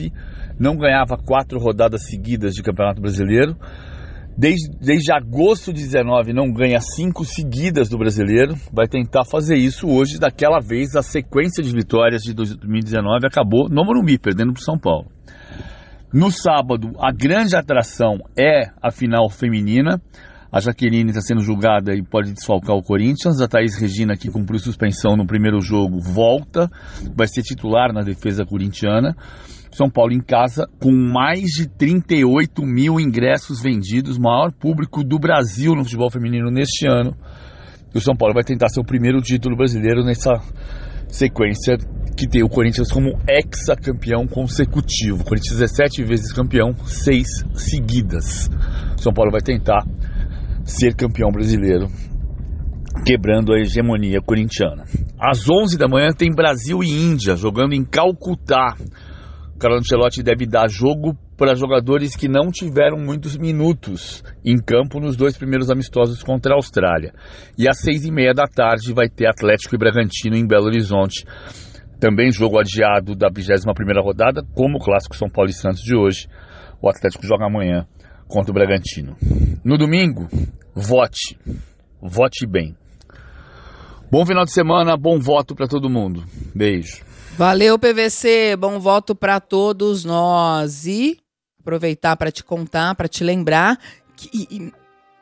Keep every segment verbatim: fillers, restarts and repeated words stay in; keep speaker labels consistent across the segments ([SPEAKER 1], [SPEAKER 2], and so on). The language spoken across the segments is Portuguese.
[SPEAKER 1] dezenove, não ganhava quatro rodadas seguidas de Campeonato Brasileiro. Desde, desde agosto de dezenove não ganha cinco seguidas do Brasileiro. Vai tentar fazer isso hoje. Daquela vez a sequência de vitórias de dois mil e dezenove acabou no Morumbi, perdendo para o São Paulo. No sábado, a grande atração é a final feminina. A Jaqueline está sendo julgada e pode desfalcar o Corinthians. A Thaís Regina, que cumpriu suspensão no primeiro jogo, volta. Vai ser titular na defesa corintiana. São Paulo em casa, com mais de trinta e oito mil ingressos vendidos, maior público do Brasil no futebol feminino neste ano. E o São Paulo vai tentar seu primeiro título brasileiro nessa sequência que tem o Corinthians como hexacampeão consecutivo. O Corinthians dezessete vezes campeão, seis seguidas. O São Paulo vai tentar ser campeão brasileiro, quebrando a hegemonia corintiana. Às onze da manhã tem Brasil e Índia, jogando em Calcutá. Carlo Ancelotti deve dar jogo para jogadores que não tiveram muitos minutos em campo nos dois primeiros amistosos contra a Austrália. E às seis e meia da tarde vai ter Atlético e Bragantino em Belo Horizonte. Também jogo adiado da vigésima primeira rodada, como o clássico São Paulo e Santos de hoje. O Atlético joga amanhã contra o Bragantino. No domingo, vote. Vote bem. Bom final de semana, bom voto para todo mundo. Beijo.
[SPEAKER 2] Valeu, P V C, bom voto para todos nós. E aproveitar para te contar, para te lembrar que... E...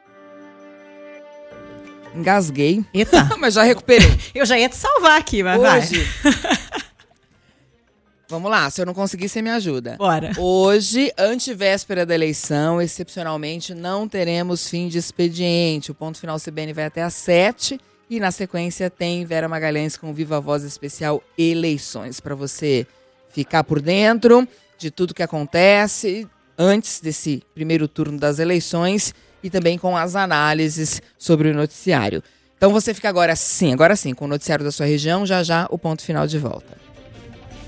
[SPEAKER 2] Engasguei.
[SPEAKER 3] Eita.
[SPEAKER 2] Mas já recuperei.
[SPEAKER 3] Eu já ia te salvar aqui, mas
[SPEAKER 2] Hoje...
[SPEAKER 3] vai.
[SPEAKER 2] Vamos lá, se eu não conseguir, você me ajuda.
[SPEAKER 3] Bora.
[SPEAKER 2] Hoje, antevéspera da eleição, excepcionalmente não teremos fim de expediente. O ponto final C B N vai até às sete. E na sequência tem Vera Magalhães com Viva Voz Especial Eleições, para você ficar por dentro de tudo que acontece antes desse primeiro turno das eleições e também com as análises sobre o noticiário. Então você fica agora sim, agora sim, com o noticiário da sua região, já já o ponto final de volta.